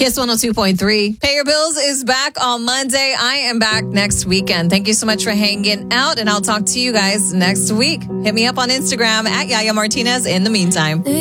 Kiss 102.3. Pay Your Bills is back on Monday. I am back next weekend. Thank you so much for hanging out, and I'll talk to you guys next week. Hit me up on Instagram at Yaya Martinez in the meantime.